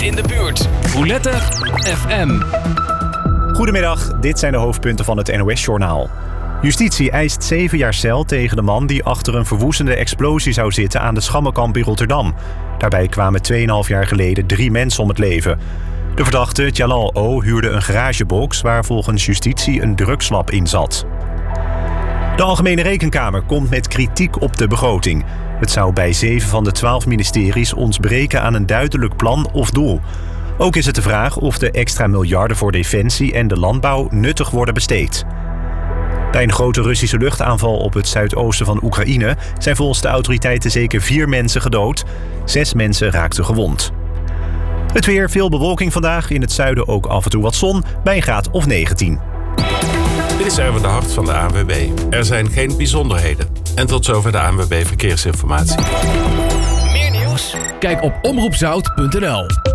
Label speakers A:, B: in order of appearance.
A: in de buurt. Roulette FM.
B: Goedemiddag, dit zijn de hoofdpunten van het NOS-journaal. Justitie eist 7 jaar cel tegen de man die achter een verwoestende explosie zou zitten aan de Schammenkamp in Rotterdam. Daarbij kwamen 2,5 jaar geleden 3 mensen om het leven. De verdachte, Jalal O., huurde een garagebox waar volgens justitie een drugslab in zat. De Algemene Rekenkamer komt met kritiek op de begroting. Het zou bij 7 van de 12 ministeries ontbreken aan een duidelijk plan of doel. Ook is het de vraag of de extra miljarden voor defensie en de landbouw nuttig worden besteed. Bij een grote Russische luchtaanval op het zuidoosten van Oekraïne zijn volgens de autoriteiten zeker 4 mensen gedood. 6 mensen raakten gewond. Het weer, veel bewolking vandaag. In het zuiden ook af en toe wat zon, bij een graad of 19.
C: Dit is Erwin de Hart van de ANWB. Er zijn geen bijzonderheden. En tot zover de ANWB Verkeersinformatie.
A: Meer nieuws?
D: Kijk op omroepzout.nl.